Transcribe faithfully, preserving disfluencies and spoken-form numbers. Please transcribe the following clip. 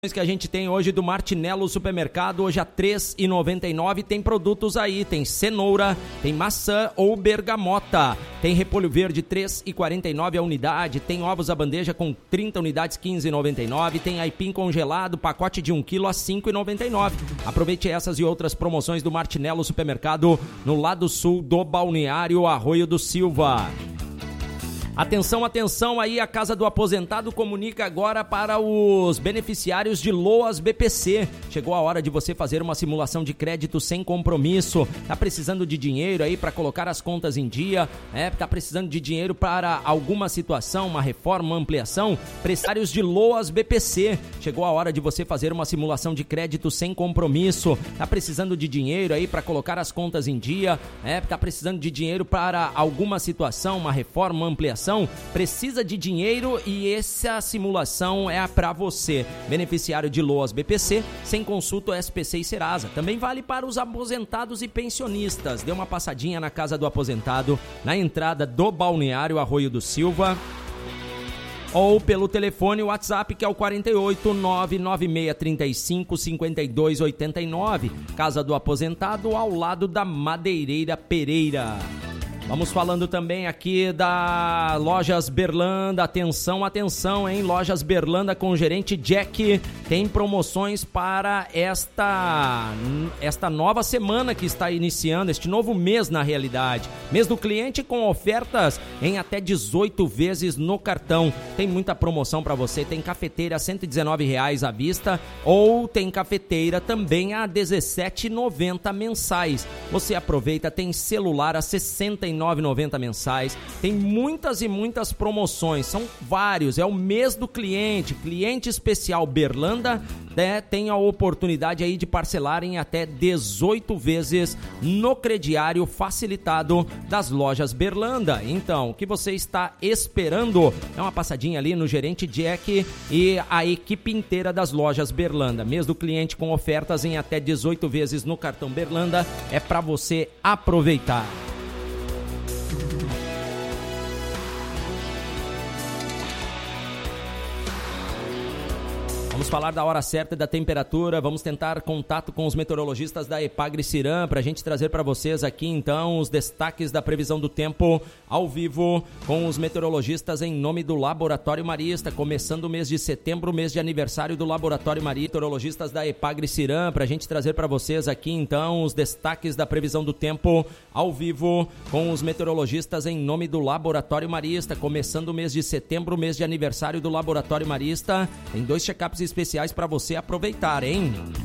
Que a gente tem hoje do Martinello Supermercado, hoje a três reais e noventa e nove centavos, tem produtos aí, tem cenoura, tem maçã ou bergamota, tem repolho verde três reais e quarenta e nove centavos a unidade, tem ovos à bandeja com trinta unidades quinze reais e noventa e nove centavos, tem aipim congelado, pacote de um quilo a cinco reais e noventa e nove centavos. Aproveite essas e outras promoções do Martinello Supermercado no lado sul do Balneário Arroio do Silva. Atenção, atenção aí, a Casa do Aposentado comunica agora para os beneficiários de Loas B P C. Chegou a hora de você fazer uma simulação de crédito sem compromisso. Tá precisando de dinheiro aí para colocar as contas em dia, é, tá precisando de dinheiro para alguma situação, uma reforma, uma ampliação? Beneficiários de Loas B P C. Chegou a hora de você fazer uma simulação de crédito sem compromisso. Tá precisando de dinheiro aí para colocar as contas em dia, é, tá precisando de dinheiro para alguma situação, uma reforma, uma ampliação? Precisa de dinheiro e essa simulação é para você. Beneficiário de Loas B P C, sem consulta S P C e Serasa. Também vale para os aposentados e pensionistas. Dê uma passadinha na Casa do Aposentado, na entrada do Balneário Arroio do Silva, ou pelo telefone WhatsApp, que é o quarenta e oito, nove nove seis três cinco, cinco dois oito nove. Casa do Aposentado, ao lado da Madeireira Pereira. Vamos falando também aqui da Lojas Berlanda. Atenção, atenção, hein? Lojas Berlanda com o gerente Jack tem promoções para esta, esta nova semana que está iniciando, este novo mês na realidade. Mês do cliente com ofertas em até dezoito vezes no cartão. Tem muita promoção para você. Tem cafeteira a cento e dezenove reais à vista ou tem cafeteira também a dezessete reais e noventa centavos mensais. Você aproveita, tem celular a sessenta e nove reais e noventa centavos mensais, tem muitas e muitas promoções, são vários, é o mês do cliente, cliente especial Berlanda, né, tem a oportunidade aí de parcelar em até dezoito vezes no crediário facilitado das Lojas Berlanda. Então, o que você está esperando? É uma passadinha ali no gerente Jack e a equipe inteira das Lojas Berlanda. Mês do cliente com ofertas em até dezoito vezes no cartão Berlanda, é para você aproveitar. Vamos falar da hora certa e da temperatura, vamos tentar contato com os meteorologistas da Epagre-Ciram para a gente trazer para vocês aqui então os destaques da previsão do tempo ao vivo com os meteorologistas em nome do Laboratório Marista, começando o mês de setembro, mês de aniversário do Laboratório Marista, meteorologistas da Epagre-Ciram para a gente trazer para vocês aqui então os destaques da previsão do tempo ao vivo com os meteorologistas em nome do Laboratório Marista, começando o mês de setembro, mês de aniversário do Laboratório Marista. Tem dois check-ups especiais para você aproveitar, hein?